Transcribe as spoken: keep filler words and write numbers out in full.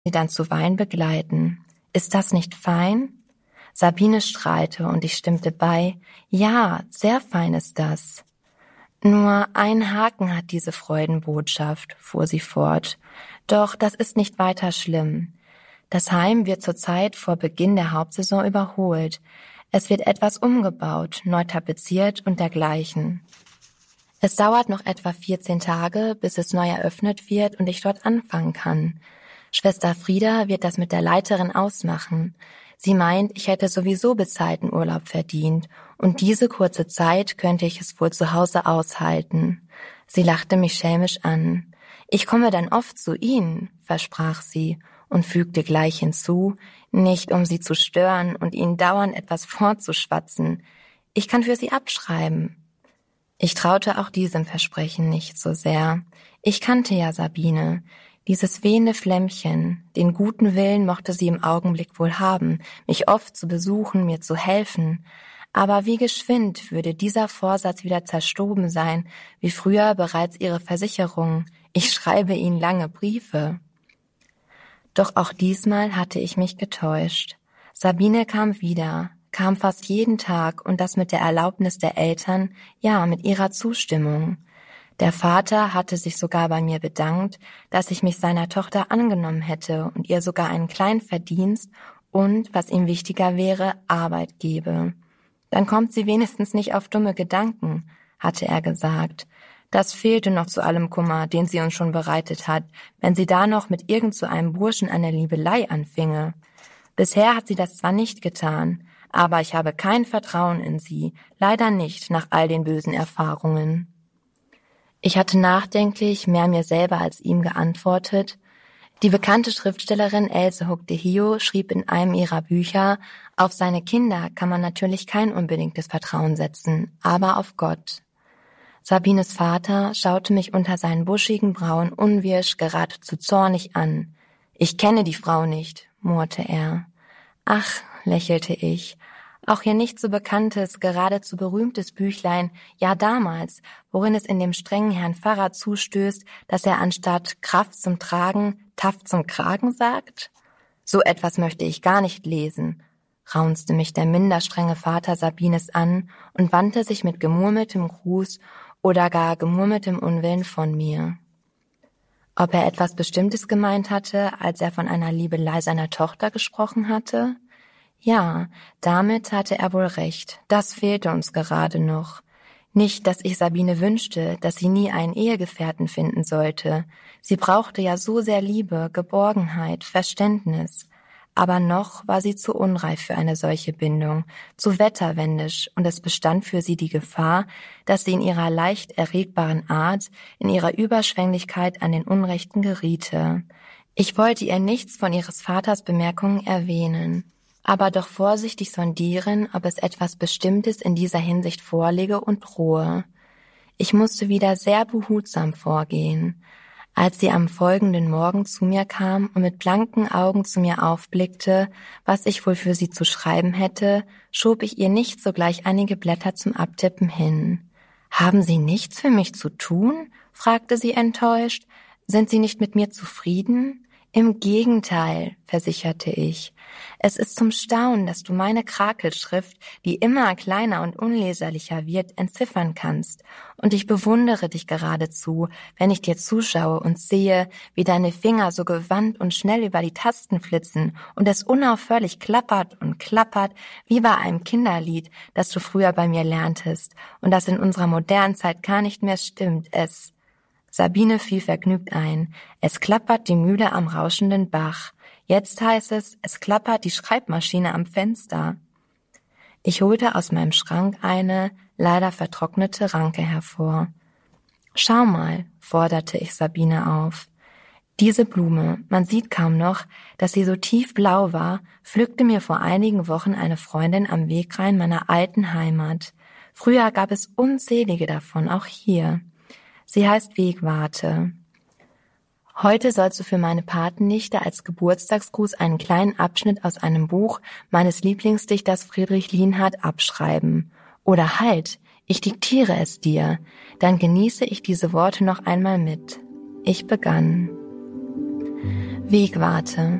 sie dann zu Wein begleiten. Ist das nicht fein? Sabine strahlte und ich stimmte bei. Ja, sehr fein ist das. Nur ein Haken hat diese Freudenbotschaft, fuhr sie fort. Doch das ist nicht weiter schlimm. Das Heim wird zurzeit vor Beginn der Hauptsaison überholt. Es wird etwas umgebaut, neu tapeziert und dergleichen. Es dauert noch etwa vierzehn Tage, bis es neu eröffnet wird und ich dort anfangen kann. Schwester Frieda wird das mit der Leiterin ausmachen. Sie meint, ich hätte sowieso bezahlten Urlaub verdient und diese kurze Zeit könnte ich es wohl zu Hause aushalten. Sie lachte mich schelmisch an. Ich komme dann oft zu Ihnen, versprach sie und fügte gleich hinzu, nicht um Sie zu stören und Ihnen dauernd etwas vorzuschwatzen. Ich kann für Sie abschreiben. Ich traute auch diesem Versprechen nicht so sehr. Ich kannte ja Sabine. Dieses wehende Flämmchen, den guten Willen mochte sie im Augenblick wohl haben, mich oft zu besuchen, mir zu helfen. Aber wie geschwind würde dieser Vorsatz wieder zerstoben sein, wie früher bereits ihre Versicherung. Ich schreibe Ihnen lange Briefe. Doch auch diesmal hatte ich mich getäuscht. Sabine kam wieder, kam fast jeden Tag und das mit der Erlaubnis der Eltern, ja, mit ihrer Zustimmung. Der Vater hatte sich sogar bei mir bedankt, dass ich mich seiner Tochter angenommen hätte und ihr sogar einen kleinen Verdienst und, was ihm wichtiger wäre, Arbeit gebe. Dann kommt sie wenigstens nicht auf dumme Gedanken, hatte er gesagt. Das fehlte noch zu allem Kummer, den sie uns schon bereitet hat, wenn sie da noch mit irgend so einem Burschen eine Liebelei anfinge. Bisher hat sie das zwar nicht getan, aber ich habe kein Vertrauen in sie, leider nicht nach all den bösen Erfahrungen. Ich hatte nachdenklich mehr mir selber als ihm geantwortet. Die bekannte Schriftstellerin Else Hook-de-Hio schrieb in einem ihrer Bücher, auf seine Kinder kann man natürlich kein unbedingtes Vertrauen setzen, aber auf Gott. Sabines Vater schaute mich unter seinen buschigen Brauen unwirsch geradezu zornig an. Ich kenne die Frau nicht, murrte er. Ach, lächelte ich, auch ihr nicht so bekanntes, geradezu berühmtes Büchlein, ja damals, worin es in dem strengen Herrn Pfarrer zustößt, dass er anstatt Kraft zum Tragen, Taft zum Kragen sagt? So etwas möchte ich gar nicht lesen, raunzte mich der minder strenge Vater Sabines an und wandte sich mit gemurmeltem Gruß oder gar gemurmeltem Unwillen von mir. Ob er etwas Bestimmtes gemeint hatte, als er von einer Liebelei seiner Tochter gesprochen hatte? Ja, damit hatte er wohl recht, das fehlte uns gerade noch. Nicht, dass ich Sabine wünschte, dass sie nie einen Ehegefährten finden sollte. Sie brauchte ja so sehr Liebe, Geborgenheit, Verständnis. Aber noch war sie zu unreif für eine solche Bindung, zu wetterwendisch, und es bestand für sie die Gefahr, dass sie in ihrer leicht erregbaren Art, in ihrer Überschwänglichkeit an den Unrechten geriete. Ich wollte ihr nichts von ihres Vaters Bemerkungen erwähnen, aber doch vorsichtig sondieren, ob es etwas Bestimmtes in dieser Hinsicht vorliege und drohe. Ich musste wieder sehr behutsam vorgehen. Als sie am folgenden Morgen zu mir kam und mit blanken Augen zu mir aufblickte, was ich wohl für sie zu schreiben hätte, schob ich ihr nicht sogleich einige Blätter zum Abtippen hin. »Haben Sie nichts für mich zu tun?« fragte sie enttäuscht. »Sind Sie nicht mit mir zufrieden?« »Im Gegenteil«, versicherte ich. »Es ist zum Staunen, dass du meine Krakelschrift, die immer kleiner und unleserlicher wird, entziffern kannst. Und ich bewundere dich geradezu, wenn ich dir zuschaue und sehe, wie deine Finger so gewandt und schnell über die Tasten flitzen und es unaufhörlich klappert und klappert, wie bei einem Kinderlied, das du früher bei mir lerntest und das in unserer modernen Zeit gar nicht mehr stimmt. Es...« Sabine fiel vergnügt ein. »Es klappert die Mühle am rauschenden Bach. Jetzt heißt es, es klappert die Schreibmaschine am Fenster.« Ich holte aus meinem Schrank eine, leider vertrocknete Ranke hervor. »Schau mal«, forderte ich Sabine auf. Diese Blume, man sieht kaum noch, dass sie so tiefblau war, pflückte mir vor einigen Wochen eine Freundin am Wegrhein meiner alten Heimat. Früher gab es unzählige davon, auch hier. Sie heißt Wegwarte. Heute sollst du für meine Patennichte als Geburtstagsgruß einen kleinen Abschnitt aus einem Buch meines Lieblingsdichters Friedrich Lienhard abschreiben. Oder halt, ich diktiere es dir, dann genieße ich diese Worte noch einmal mit. Ich begann. Wegwarte.